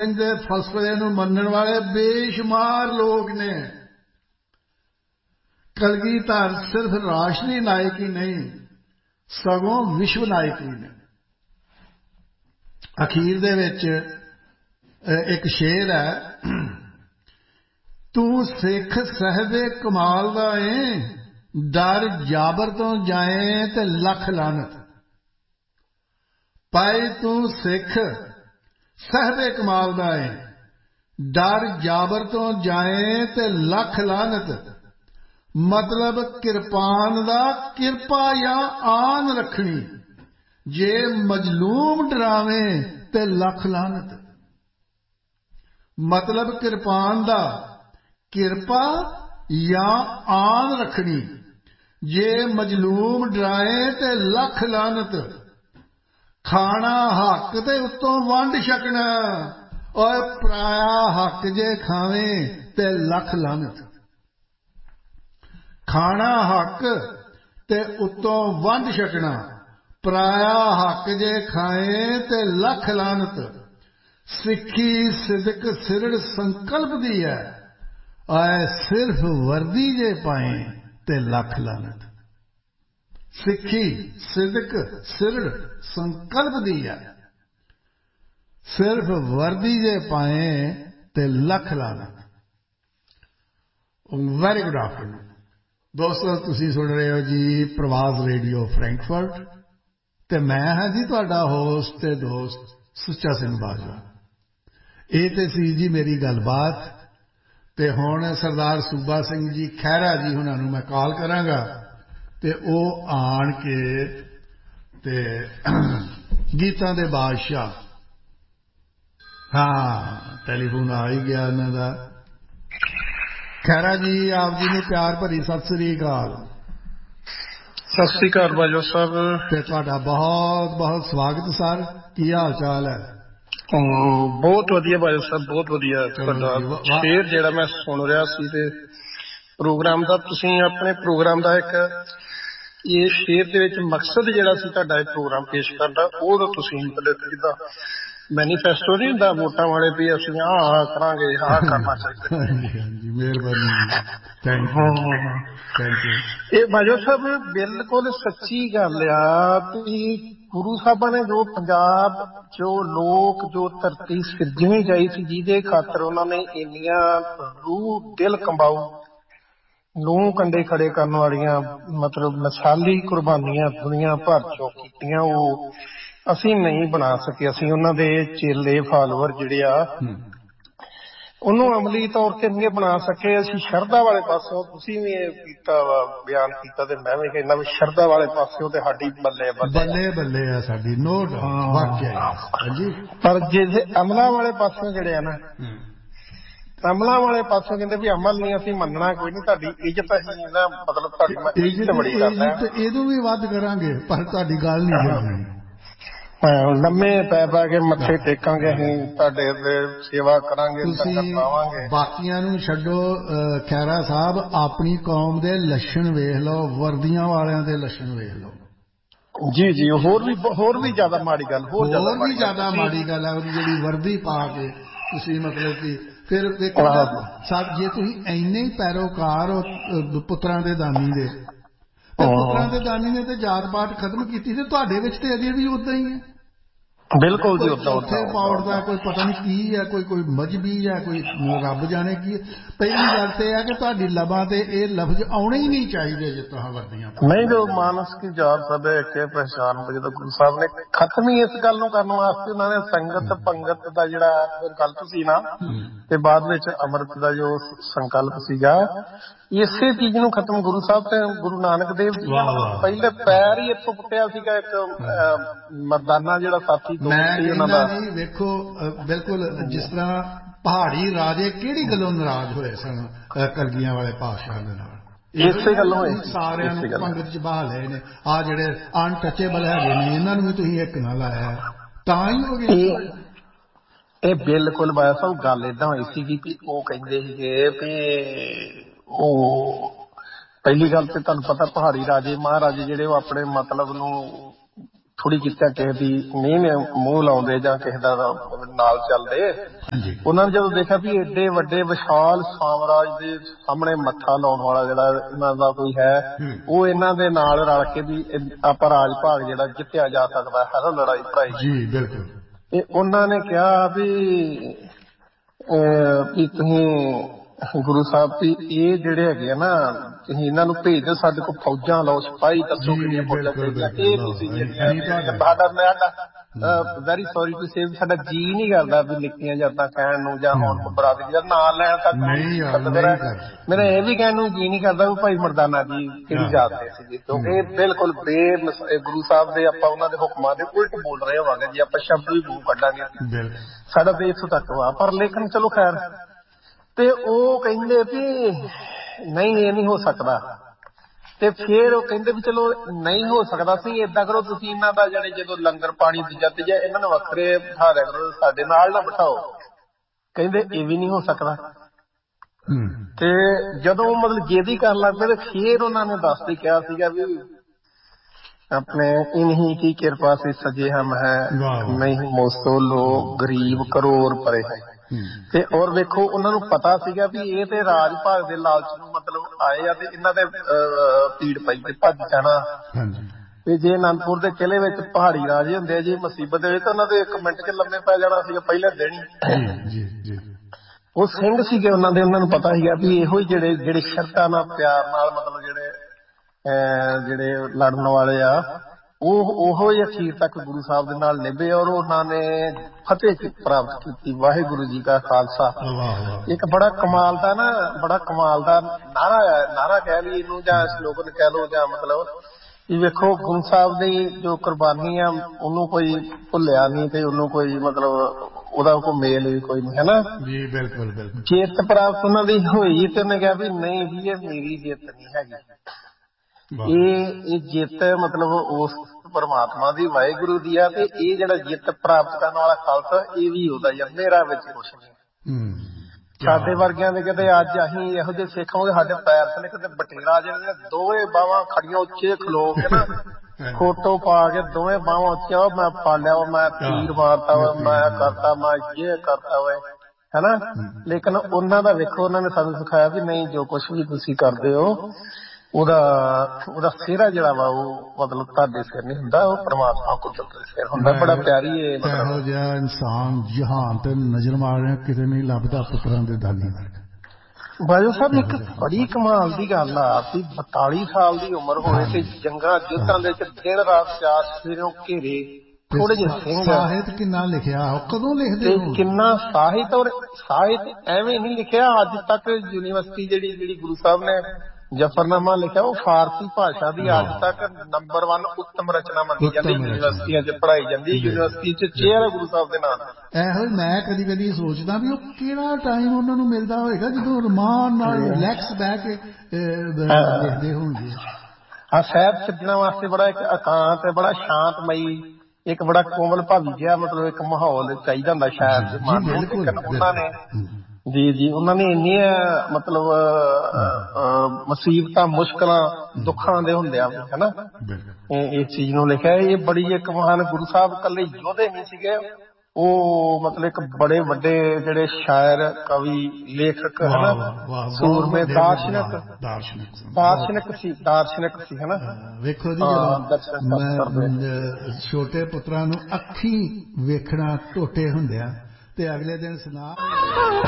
ਦੇ ਫਲਸਫੇ ਨੂੰ ਮੰਨਣ ਵਾਲੇ ਬੇਸ਼ੁਮਾਰ ਲੋਕ ਨੇ। ਕਲਗੀਧਰ ਸਿਰਫ ਰਾਸ਼ਟਰੀ ਨਾਇਕ ਹੀ ਨਹੀਂ ਸਗੋਂ ਵਿਸ਼ਵ ਨਾਇਕ ਵੀ ਨੇ। ਅਖੀਰ ਦੇ ਵਿੱਚ ਇੱਕ ਸ਼ੇਰ ਹੈ, ਤੂੰ ਸਿੱਖ ਸਾਹਿਬੇ ਕਮਾਲ ਦਾ ਏ, ਡਰ ਜਾਬਰ ਤੋਂ ਜਾਏ ਤੇ ਲੱਖ ਲਾਨਤ। ਭਾਈ ਤੂੰ ਸਿੱਖ ਸਾਹਿਬੇ ਕਮਾਲ ਦਾ ਏ, ਡਰ ਜਾਬਰ ਤੋਂ ਜਾਏ ਤੇ ਲੱਖ ਲਾਨਤ। ਮਤਲਬ ਕਿਰਪਾਨ ਦਾ ਕਿਰਪਾ ਜਾਂ ਆਨ ਰੱਖਣੀ, ਜੇ ਮਜਲੂਮ ਡਰਾਵੇਂ ਤੇ ਲੱਖ ਲਾਨਤ। ਮਤਲਬ ਕਿਰਪਾਨ ਦਾ ਕਿਰਪਾ ਜਾਂ ਆਨ ਰੱਖਣੀ, ਜੇ ਮਜਲੂਮ ਡਰਾਏ ਤੇ ਲੱਖ ਲਾਨਤ। ਖਾਣਾ ਹੱਕ ਤੇ ਉੱਤੋਂ ਵੰਡ ਛਕਣਾ, ਔਰ ਪਰਾਇਆ ਹੱਕ ਜੇ ਖਾਵੇਂ ਤੇ ਲੱਖ ਲਾਨਤ। ਖਾਣਾ ਹੱਕ ਤੇ ਉੱਤੋਂ ਵੰਡ ਛਕਣਾ, ਪਰਾਇਆ ਹੱਕ ਜੇ ਖਾਏ ਤੇ ਲੱਖ ਲਾਨਤ। ਸਿੱਖੀ ਸਿਦਕ ਸਿਰੜ ਸੰਕਲਪ ਦੀ ਹੈ, ਆਏ ਸਿਰਫ ਵਰਦੀ ਜੇ ਪਾਏ ਤੇ ਲੱਖ ਲਾਨਤ। ਸਿੱਖੀ ਸਿਦਕ ਸਿਰੜ ਸੰਕਲਪ ਦੀ ਹੈ, ਸਿਰਫ ਵਰਦੀ ਜੇ ਪਾਏ ਤੇ ਲੱਖ ਲਾਨਤ। ਵੈਰੀ ਗੁੱਡ ਆਫਟਰਨੂਨ ਦੋਸਤੋ, ਤੁਸੀਂ ਸੁਣ ਰਹੇ ਹੋ ਜੀ ਪ੍ਰਵਾਸ ਰੇਡੀਓ ਫਰੈਂਕਫਰਟ ਤੇ ਮੈਂ ਹਾਂ ਜੀ ਤੁਹਾਡਾ ਹੋਸਟ ਤੇ ਦੋਸਤ ਸੁੱਚਾ ਸਿੰਘ ਬਾਜਵਾ। ਇਹ ਤੇ ਸੀ ਜੀ ਮੇਰੀ ਗੱਲਬਾਤ, ਤੇ ਹੁਣ ਸਰਦਾਰ ਸੂਬਾ ਸਿੰਘ ਜੀ ਖਹਿਰਾ ਜੀ ਉਹਨਾਂ ਨੂੰ ਮੈਂ ਕਾਲ ਕਰਾਂਗਾ ਤੇ ਉਹ ਆਣ ਕੇ ਤੇ ਗੀਤਾਂ ਦੇ ਬਾਦਸ਼ਾਹ, ਹਾਂ ਟੈਲੀਫੋਨ ਆ ਹੀ ਗਿਆ ਉਹਨਾਂ ਦਾ। ਖਹਿਰਾ ਜੀ ਆਪ ਜੀ ਨੂੰ ਪਿਆਰ ਭਰੀ ਸਤਿ ਸ੍ਰੀ ਅਕਾਲ। ਸਤਿ ਸ੍ਰੀ ਅਕਾਲ ਬਾਜਵਾ ਸਾਹਿਬ, ਤੇ ਤੁਹਾਡਾ ਬਹੁਤ ਬਹੁਤ ਸਵਾਗਤ ਸਰ। ਕੀ ਹਾਲ ਚਾਲ ਹੈ? ਬਹੁਤ ਵਧੀਆ ਬਾਜਵਾ ਸਾਹਿਬ, ਬਹੁਤ ਵਧੀਆ। ਤੁਹਾਡਾ ਸ਼ੇਰ ਜਿਹੜਾ ਮੈਂ ਸੁਣ ਰਿਹਾ ਸੀ ਤੇ ਪ੍ਰੋਗਰਾਮ ਦਾ, ਤੁਸੀਂ ਆਪਣੇ ਪ੍ਰੋਗਰਾਮ ਦਾ ਇੱਕ ਇਹ ਸ਼ੇਰ ਦੇ ਵਿੱਚ ਮਕਸਦ ਜਿਹੜਾ ਸੀ ਤੁਹਾਡਾ ਇਹ ਪ੍ਰੋਗਰਾਮ ਪੇਸ਼ ਕਰਨ ਦਾ, ਉਹ ਤਾਂ ਤੁਸੀਂ ਮਤਲਬ ਜਿੱਦਾਂ ਮੈਨੀਫੈਸਟੋ ਨਹੀਂ ਹੁੰਦਾ ਵੋਟਾਂ ਵਾਲੇ ਵੀ ਅਸੀਂ ਆਹ ਕਰਾਂਗੇ, ਆਹ ਕਰਨਾ ਚਾਹੀਦਾ। ਹਾਂਜੀ ਹਾਂਜੀ, ਮਿਹਰਬਾਨੀ, ਥੈਂਕ ਯੂ। ਇਹ ਬਾਜਵਾ ਸਾਹਿਬ ਬਿਲਕੁਲ ਸੱਚੀ ਗੱਲ ਆ ਵੀ ਗੁਰੂ ਸਾਹਿਬਾਂ ਨੇ ਜੋ ਪੰਜਾਬ ਜੋ ਲੋਕ ਜੋ ਧਰਤੀ ਸਿਰਜਣੀ ਚਾਹੀ ਸੀ, ਜਿਹਦੇ ਖਾਤਰ ਉਹਨਾਂ ਨੇ ਇੰਨੀਆਂ ਰੂਹ ਦਿਲ ਕੰਬਾਊ ਲੂੰ ਕੰਡੇ ਖੜੇ ਕਰਨ ਵਾਲੀਆਂ ਮਤਲਬ ਮਿਸਾਲੀ ਕੁਰਬਾਨੀਆਂ ਦੁਨੀਆ ਭਰ ਚੋਂ ਕੀਤੀਆਂ, ਉਹ ਅਸੀਂ ਨਹੀਂ ਬਣਾ ਸਕੇ। ਅਸੀਂ ਉਹਨਾਂ ਦੇ ਚੇਲੇ ਫਾਲੋਅਰ ਜਿਹੜੇ ਆ ਉਹਨੂੰ ਅਮਲੀ ਤੌਰ ਤੇ ਨਹੀਂ ਬਣਾ ਸਕੇ। ਅਸੀਂ ਸ਼ਰਧਾ ਵਾਲੇ ਪਾਸੋਂ, ਤੁਸੀਂ ਵੀ ਇਹ ਕੀਤਾ ਵਾ ਬਿਆਨ ਕੀਤਾ ਤੇ ਮੈਂ ਵੀ ਕਹਿੰਦਾ ਵੀ ਸ਼ਰਧਾ ਵਾਲੇ ਪਾਸਿਓਂ ਤੇ ਸਾਡੀ ਬੱਲੇ ਬੱਲੇ ਬੱਲੇ ਆ ਸਾਡੀ, ਨੋ ਡਾਊਟ, ਵਾਕਿਆ ਜੀ। ਪਰ ਜੇ ਅਮਲਾਂ ਵਾਲੇ ਪਾਸਿਓਂ ਜਿਹੜੇ ਆ ਨਾ, ਅਮਲਾਂ ਵਾਲੇ ਪਾਸੋਂ ਕਹਿੰਦੇ ਵੀ ਅਮਲ ਨਹੀਂ ਅਸੀਂ ਮੰਨਣਾ, ਕੋਈ ਨਹੀਂ, ਤੁਹਾਡੀ ਇੱਜ਼ਤ ਅਸੀਂ ਨਾ ਮਤਲਬ ਤੁਹਾਡੀ ਇੱਜ਼ਤ ਬੜੀ ਕਰਦਾ, ਇਹਨੂੰ ਵੀ ਵੱਧ ਕਰਾਂਗੇ ਪਰ ਤੁਹਾਡੀ ਗੱਲ ਨਹੀਂ ਚੱਲਣੀ। ਲੰਮੇ ਪੈ ਪੈ ਕੇ ਮੱਥੇ ਟੇਕਾਂਗੇ, ਅਸੀਂ ਤੁਹਾਡੇ ਸੇਵਾ ਕਰਾਂਗੇ, ਤੁਸੀਂ ਬਾਕੀਆਂ ਨੂੰ ਛੱਡੋ। ਖਹਿਰਾ ਸਾਹਿਬ ਆਪਣੀ ਕੌਮ ਦੇ ਲੱਛਣ ਵੇਖ ਲਓ, ਵਰਦੀਆਂ ਵਾਲਿਆਂ ਦੇ ਲੱਛਣ ਵੇਖ ਲਓ। ਜੀ ਜੀ, ਹੋਰ ਵੀ ਜ਼ਿਆਦਾ ਮਾੜੀ ਗੱਲ, ਹੋਰ ਵੀ ਜ਼ਿਆਦਾ ਮਾੜੀ ਗੱਲ ਹੈ ਉਹਦੀ ਜਿਹੜੀ ਵਰਦੀ ਪਾ ਕੇ ਤੁਸੀਂ ਮਤਲਬ ਕਿ ਫਿਰ ਵੇਖੋ ਜੇ ਤੁਸੀਂ ਇੰਨੇ ਹੀ ਪੈਰੋਕਾਰ ਹੋ ਪੁੱਤਰਾਂ ਦੇ ਦਾਨੀ ਦੇ, ਪੁੱਤਰਾਂ ਦੇ ਦਾਨੀ ਨੇ ਤੇ ਜਾਤ ਪਾਤ ਖਤਮ ਕੀਤੀ ਤੇ ਤੁਹਾਡੇ ਵਿੱਚ ਤੇ ਅਜੇ ਵੀ ਉਦਾਂ ਹੀ ਹੈ। ਬਿਲਕੁਲ ਜੀ, ਉੱਥੇ ਪੌੜ ਦਾ ਕੋਈ ਪਤਾ ਨਹੀਂ ਕੀ ਹੈ, ਕੋਈ ਮਜਬੀ ਹੈ, ਕੋਈ ਰੱਬ ਜਾਣੇ ਕੀ ਹੈ। ਪਹਿਲੀ ਗੱਲ ਤੇ ਇਹ ਹੈ ਕਿ ਤੁਹਾਡੀ ਲਬਾਂ ਤੇ ਇਹ ਲਫ਼ਜ਼ ਆਉਣੇ ਹੀ ਨਹੀਂ ਚਾਹੀਦੇ ਜੇ ਤੁਸੀਂ ਵਰਦੀਆਂ ਨਹੀਂ। ਜੋ ਮਾਨਸ ਕੀ ਜਾਤ ਸਭ ਇੱਕ ਪਹਿਚਾਨ, ਜਦੋਂ ਗੁਰੂ ਸਾਹਿਬ ਨੇ ਖਤਮ ਹੀ ਇਸ ਗੱਲ ਨੂੰ ਕਰਨ ਵਾਸਤੇ ਉਹਨਾਂ ਨੇ ਸੰਗਤ ਪੰਗਤ ਦਾ ਜਿਹੜਾ ਸੰਕਲਪ ਸੀ ਨਾ, ਤੇ ਬਾਅਦ ਵਿੱਚ ਅੰਮ੍ਰਿਤ ਦਾ ਜੋ ਸੰਕਲਪ ਸੀਗਾ, ਇਸੇ ਚੀਜ਼ ਨੂੰ ਖਤਮ ਗੁਰੂ ਸਾਹਿਬ ਤੇ ਗੁਰੂ ਨਾਨਕ ਦੇਵ ਜੀ ਪਹਿਲੇ ਪੈਰ ਹੀ ਇੱਥੋਂ ਪੁੱਟਿਆ ਸੀਗਾ। ਇੱਕ ਮਰਦਾਨਾ ਜਿਹੜਾ ਸਾਥੀ ਮੈਂ ਕਹਿੰਦਾ ਜੀ, ਵੇਖੋ ਬਿਲਕੁਲ ਜਿਸ ਤਰ੍ਹਾਂ ਪਹਾੜੀ ਰਾਜੇ ਕਿਹੜੀ ਗੱਲੋਂ ਨਾਰਾਜ਼ ਹੋਏ ਸਨ ਕਲਗੀਆਂ ਵਾਲੇ ਪਾਤਸ਼ਾਹ ਦੇ ਨਾਲ, ਇਸੇ ਗੱਲੋਂ ਸਾਰਿਆਂ ਨੂੰ ਪੰਗਤ ਚ ਬਹਾ ਲਏ ਨੇ। ਆਹ ਜਿਹੜੇ ਅਨਟੱਚੇਬਲ ਹੈਗੇ ਨੇ ਇਹਨਾਂ ਨੂੰ ਵੀ ਤੁਸੀਂ ਇੱਕ ਨਾ ਲਾਇਆ, ਤਾਂ ਹੀ ਹੋ ਗਿਆ ਇਹ। ਬਿਲਕੁਲ ਬਾਇਆ ਸਾਹਿਬ ਗੱਲ ਏਦਾਂ ਹੋਈ ਸੀਗੀ ਵੀ ਉਹ ਕਹਿੰਦੇ ਸੀਗੇ ਵੀ ਉਹ ਪਹਿਲੀ ਗੱਲ ਤੇ ਤੁਹਾਨੂੰ ਪਤਾ ਪਹਾੜੀ ਰਾਜੇ ਮਹਾਰਾਜੇ ਜਿਹੜੇ ਉਹ ਆਪਣੇ ਮਤਲਬ ਨੂੰ ਥੋੜੀ ਕੀਤਾ ਕਿਸੇ ਦੀ ਨਹੀਂ ਮੂੰਹ ਲਾਉਂਦੇ ਜਾਂ ਕਿਸੇ ਦਾ ਨਾਲ ਚੱਲਦੇ, ਉਹਨਾਂ ਨੇ ਜਦੋਂ ਦੇਖਿਆ ਵੀ ਏਡੇ ਵੱਡੇ ਵਿਸ਼ਾਲ ਸਾਮਰਾਜ ਦੇ ਸਾਹਮਣੇ ਮੱਥਾ ਲਾਉਣ ਵਾਲਾ ਜਿਹੜਾ ਇਹਨਾਂ ਦਾ ਕੋਈ ਹੈ, ਉਹ ਇਹਨਾਂ ਦੇ ਨਾਲ ਰਲ ਕੇ ਵੀ ਆਪਾਂ ਰਾਜ ਭਾਗ ਜਿਹੜਾ ਜਿੱਤਿਆ ਜਾ ਸਕਦਾ ਹੈ ਨਾ ਲੜਾਈ ਪੜਾਈ। ਜੀ ਬਿਲਕੁਲ। ਤੇ ਉਹਨਾਂ ਨੇ ਕਿਹਾ ਵੀ ਤੁਸੀਂ ਗੁਰੂ ਸਾਹਿਬ ਵੀ ਇਹ ਜਿਹੜੇ ਹੈਗੇ ਆ ਨਾ, ਤੁਸੀਂ ਇਹਨਾਂ ਨੂੰ ਭੇਜ ਦਿਓ, ਸਾਡੇ ਕੋਲ ਫੌਜਾਂ ਲਓ, ਸਿਪਾਹੀ ਦੱਸੋ ਕਿੰਨੀਆਂ ਫੌਜਾਂ ਚਾਹੀਦੀਆਂ, ਇਹ ਤੁਸੀਂ ਸਾਡਾ ਵੈਰੀ ਸੋਰੀ ਟੂ ਸੇ ਸਾਡਾ ਜੀਅ ਨਹੀਂ ਕਰਦਾ ਵੀ ਨਿੱਕੀਆਂ ਜਾਤਾਂ ਕਹਿਣ ਨੂੰ ਜਾਂ ਹੁਣ ਬਰਾਦਰੀ ਦਾ ਨਾਂ ਲੈਣ ਤੱਕ। ਮੇਰਾ ਇਹ ਵੀ ਕਹਿਣ ਨੂੰ ਜੀਅ ਨਹੀਂ ਕਰਦਾ ਵੀ ਭਾਈ ਮਰਦਾਨਾ ਜੀ ਕਿਹੜੀ ਜਾਤ ਦੇ ਸੀਗੇ, ਕਿਉਂਕਿ ਇਹ ਬਿਲਕੁਲ ਗੁਰੂ ਸਾਹਿਬ ਦੇ ਆਪਾਂ ਉਹਨਾਂ ਦੇ ਹੁਕਮਾਂ ਦੇ ਉਲਟ ਬੋਲ ਰਹੇ ਹੋਵਾਂਗੇ ਜੀ, ਆਪਾਂ ਸ਼ਬਦ ਵੀ ਮੂੰਹ ਕੱਢਾਂਗੇ, ਸਾਡਾ ਤੇ ਇੱਥੋਂ ਤੱਕ ਵਾ। ਪਰ ਲੇਕਿਨ ਚਲੋ ਖੈਰ, ਤੇ ਉਹ ਕਹਿੰਦੇ ਵੀ ਨਹੀਂ ਇਹ ਨਹੀਂ ਹੋ ਸਕਦਾ। ਤੇ ਫਿਰ ਉਹ ਕਹਿੰਦੇ ਵੀ ਚਲੋ ਨਹੀਂ ਹੋ ਸਕਦਾ, ਸੀ ਏਦਾਂ ਕਰੋ ਤੁਸੀਂ ਇਹਨਾਂ ਦਾ ਜਿਹੜੇ ਜਦੋਂ ਲੰਗਰ ਪਾਣੀ ਦੂਜਾ ਤੀਜਾ ਇਹਨਾਂ ਨੂੰ ਵੱਖਰੇ ਬਿਠਾ ਦਿਆ ਕਰੋ, ਸਾਡੇ ਨਾਲ ਨਾ ਬਿਠਾਓ। ਕਹਿੰਦੇ ਇਹ ਵੀ ਨਹੀਂ ਹੋ ਸਕਦਾ। ਤੇ ਜਦੋਂ ਮਤਲਬ ਜੇਦੀ ਕਰਨ ਲੱਗ ਪਏ, ਤੇ ਫਿਰ ਉਹਨਾਂ ਨੇ ਦੱਸ ਕੇ ਕਿਹਾ ਸੀਗਾ ਵੀ ਆਪਣੇ ਇਨਹੀਂ ਕੀ ਕਿਰਪਾ ਸੇ ਸਜੇ ਹਮ ਹੈ, ਨਹੀਂ ਮੋਸੋ ਲੋਗ ਗਰੀਬ ਕਰੋੜ ਪਰੇ ਹੈ। ਤੇ ਔਰ ਵੇਖੋ ਉਹਨਾਂ ਨੂੰ ਪਤਾ ਸੀਗਾ ਵੀ ਇਹ ਤੇ ਰਾਜ ਭਾਗ ਦੇ ਲਾਲਚ ਨੂੰ ਮਤਲਬ ਆਏ ਆ, ਤੇ ਇਹਨਾਂ ਦੇ ਪੀੜ ਪਈ ਤੇ ਭੱਜ ਜਾਣਾ। ਤੇ ਜੇ ਅਨੰਦਪੁਰ ਦੇ ਕਿਲੇ ਵਿੱਚ ਪਹਾੜੀ ਰਾਜੇ ਹੁੰਦੇ ਆ ਜੀ ਮੁਸੀਬਤ ਦੇ ਵਿੱਚ, ਤਾਂ ਉਹਨਾਂ ਦੇ 1 ਮਿੰਟ ਚ ਲੰਮੇ ਪੈ ਜਾਣਾ ਸੀਗਾ ਪਹਿਲੇ ਦਿਨ ਹੀ। ਉਹ ਸਿੰਘ ਸੀਗੇ ਉਹਨਾਂ ਦੇ, ਉਹਨਾਂ ਨੂੰ ਪਤਾ ਸੀਗਾ ਵੀ ਇਹੋ ਹੀ ਜਿਹੜੇ ਸ਼ਰਤਾਂ ਨਾਲ ਪਿਆਰ ਨਾਲ ਮਤਲਬ ਜਿਹੜੇ ਲੜਨ ਵਾਲੇ ਆ, ਉਹੋ ਹੀ ਅਖੀਰ ਤੱਕ ਗੁਰੂ ਸਾਹਿਬ ਦੇ ਨਾਲ ਨਿਭੇ, ਔਰ ਉਹਨਾਂ ਨੇ ਫਤਿਹ ਪ੍ਰਾਪਤ ਕੀਤੀ। ਵਾਹਿਗੁਰੂ ਜੀ ਕਾ ਖਾਲਸਾ। ਇੱਕ ਬੜਾ ਕਮਾਲ ਦਾ ਨਾਰਾ ਕਹਿ ਲਈ ਇਹਨੂੰ, ਜਾਂ ਸਲੋਗਨ ਕਹਿ ਲਓ, ਜਾਂ ਮਤਲਬ ਵੀ ਵੇਖੋ ਗੁਰੂ ਸਾਹਿਬ ਦੀ ਜੋ ਕੁਰਬਾਨੀ ਆ ਉਹਨੂੰ ਕੋਈ ਭੁੱਲਿਆ ਨਹੀਂ, ਤੇ ਉਹਨੂੰ ਕੋਈ ਮਤਲਬ ਉਹਦਾ ਕੋਈ ਮੇਲ ਵੀ ਕੋਈ ਨਹੀਂ, ਹੈ ਨਾ ਜੀ। ਬਿਲਕੁਲ ਬਿਲਕੁਲ। ਜਿੱਤ ਪ੍ਰਾਪਤ ਉਹਨਾਂ ਦੀ ਹੋਈ, ਤੇ ਉਹਨੇ ਕਿਹਾ ਵੀ ਨਹੀਂ ਵੀ ਇਹ ਮੇਰੀ ਜਿੱਤ ਨਹੀਂ ਹੈਗੀ, ਇਹ ਜਿੱਤ ਮਤਲਬ ਉਸ ਪਰਮਾਤਮਾ ਦੀ, ਵਾਹਿਗੁਰੂ ਦੀ ਆ। ਤੇ ਇਹ ਜਿਹੜਾ ਜਿੱਤ ਪ੍ਰਾਪਤ ਕਰਨ ਵਾਲਾ ਖਾਲਸਾ, ਇਹ ਵੀ ਉਹਦਾ ਹੀ ਆ, ਮੇਰਾ ਵਿੱਚ ਕੁਛ ਨਹੀਂ। ਸਾਡੇ ਵਰਗਿਆਂ ਦੇ ਕਿਤੇ ਅੱਜ ਅਸੀਂ ਇਹੋ ਜਿਹੇ ਸਿੱਖ ਹੋਗੇ, ਸਾਡੇ ਪੈਰ ਥੱਲੇ ਕਿਤੇ ਬਟੇਰਾ ਜਿਹੜੇ ਦੋਵੇਂ ਬਾਹਾਂ ਖੜੀਆਂ ਉੱਚੇ ਖਲੋ ਕੇ ਨਾ, ਫੋਟੋ ਪਾ ਕੇ ਦੋਵੇਂ ਬਾਹਾਂ ਉੱਚੀਆਂ, ਮੈਂ ਫੜ ਲਿਆ ਵਾ, ਮੈਂ ਤੀਰ ਮਾਰਤਾ ਵਾ, ਮੈਂ ਕਰਤਾ, ਮੈਂ ਇਹ ਕਰਤਾ ਵਾ, ਹੈਨਾ। ਲੇਕਿਨ ਉਹਨਾਂ ਦਾ ਵੇਖੋ, ਉਹਨਾਂ ਨੇ ਸਾਨੂੰ ਸਿਖਾਇਆ ਵੀ ਨਹੀਂ, ਜੋ ਕੁਛ ਵੀ ਤੁਸੀਂ ਕਰਦੇ ਹੋ ਉਹਦਾ ਸਿਹਰਾ ਜਿਹੜਾ ਵਾ ਉਹ ਮਤਲਬ ਤੁਹਾਡੇ ਸਿਰ ਨਹੀਂ ਹੁੰਦਾ, ਉਹ ਪਰਮਾਤਮਾ ਕੁਦਰਤ ਦੇ ਸਿਰ ਹੁੰਦਾ। ਬੜਾ ਪਿਆਰੀ ਇਹ ਮਤਲਬ ਇਹੋ ਜਿਹਾ ਇਨਸਾਨ ਜਹਾਨ ਤੇ ਨਜ਼ਰ ਮਾਰਿਆ ਕਿਤੇ ਨਹੀਂ ਲੱਭਦਾ ਪੁੱਤਰਾਂ ਦੇ ਦਾਨੀ ਵਰਗਾ। ਬਾਜੂ ਸਾਹਿਬ ਇੱਕ ਬੜੀ ਕਮਾਲ ਦੀ ਗੱਲ ਆ ਵੀ 42 ਸਾਲ ਦੀ ਉਮਰ ਹੋਵੇ ਤੇ ਜੰਗਾਂ ਯੁੱਧਾਂ ਦੇ ਵਿੱਚ ਦਿਨ ਰਾਤ ਚਾਰ ਸਵੇਰੋਂ ਘੇਰੇ, ਥੋੜੇ ਜਿਹੇ ਸਿੰਘ, ਸਾਹਿਤ ਕਿੰਨਾ ਲਿਖਿਆ, ਕਦੋਂ ਲਿਖਦੇ ਹੋ, ਕਿੰਨਾ ਸਾਹਿਤ। ਔਰ ਸਾਹਿਤ ਐਵੇਂ ਨਹੀਂ ਲਿਖਿਆ, ਅੱਜ ਤੱਕ ਯੂਨੀਵਰਸਿਟੀ ਜਿਹੜੀ ਗੁਰੂ ਸਾਹਿਬ ਨੇ ਜਫਰਨਾਮਾ ਲਿਖਿਆ, ਉਹ ਫਾਰਸੀ ਭਾਸ਼ਾ ਦੀ ਅੱਜ ਤੱਕ ਨੰਬਰ 1 ਉੱਤਮ ਰਚਨਾ ਮੰਨੀ ਜਾਂਦੀ, ਯੂਨੀਵਰਸਿਟੀਆਂ 'ਚ ਪੜ੍ਹਾਈ ਜਾਂਦੀ, ਯੂਨੀਵਰਸਿਟੀ 'ਚ ਚੇਅਰ ਹੈ ਗੁਰੂ ਸਾਹਿਬ ਦੇ ਨਾਲ। ਇਹੋ ਮੈਂ ਕਦੀ ਸੋਚਦਾ ਵੀ ਉਹ ਕਿਹੜਾ ਟਾਈਮ ਉਹਨਾਂ ਨੂੰ ਮਿਲਦਾ ਹੋਏਗਾ ਜਦੋਂ ਰਮਾਨ ਨਾਲ ਰਿਲੈਕਸ ਬਹਿ ਕੇ ਲਿਖਦੇ ਹੋਣਗੇ। ਸਾਹਿਤ ਸਿਰਜਣਾ ਵਾਸਤੇ ਬੜਾ ਇੱਕ ਇਕਾਂਤ, ਬੜਾ ਸ਼ਾਂਤਮਈ, ਇੱਕ ਬੜਾ ਕੋਮਲ ਭਾਵੀ ਜਿਹਾ ਮਤਲਬ ਇੱਕ ਮਾਹੌਲ ਚਾਹੀਦਾ ਹੁੰਦਾ ਸ਼ਾਇਦ ਦੇ ਮਨ ਨੂੰ। ਉਹਨਾਂ ਨੇ ਜੀ ਉਹਨਾਂ ਨੇ ਇੰਨੀਆਂ ਮਤਲਬ ਮੁਸੀਬਤਾਂ, ਮੁਸ਼ਕਲਾਂ, ਦੁੱਖਾਂ ਦੇ ਹੁੰਦਿਆਂ ਵੀ ਹਨਾ ਇਸ ਚੀਜ਼ ਨੂੰ ਲਿਖਿਆ। ਇਹ ਬੜੀ ਇੱਕ ਮਹਾਨ ਗੁਰੂ ਸਾਹਿਬ ਇਕੱਲੇ ਯੋਧੇ ਨਹੀਂ ਸੀਗੇ, ਉਹ ਮਤਲਬ ਇੱਕ ਬੜੇ ਵੱਡੇ ਜਿਹੜੇ ਸ਼ਾਇਰ, ਕਵੀ, ਲੇਖਕ ਹਨਾ, ਸੂਰਮੇ, ਦਾਰਸ਼ਨਿਕ ਸੀ ਹਨਾ। ਵੇਖੋ ਜੀ ਮੈਂ ਛੋਟੇ ਪੁੱਤਰਾਂ ਨੂੰ ਅੱਖੀਂ ਵੇਖਣਾ ਟੋਟੇ ਹੁੰਦਿਆਂ, ਤੇ ਅਗਲੇ ਦਿਨ ਸੁਣਾ